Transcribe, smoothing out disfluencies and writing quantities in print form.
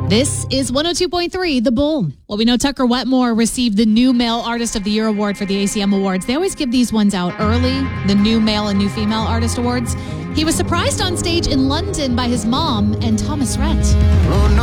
This is 102.3 The Bull. Well, we know Tucker Wetmore received the New Male Artist of the Year award for the ACM Awards. They always give these ones out early, the New Male and New Female Artist Awards. He was surprised on stage in London by his mom and Thomas Rhett.